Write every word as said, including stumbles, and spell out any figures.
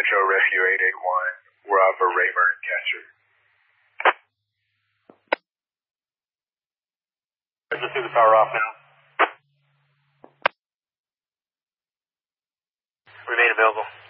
Metro Rescue eight eight one. We're out for Raymer and Catcher. Just do the power off now. Remain available.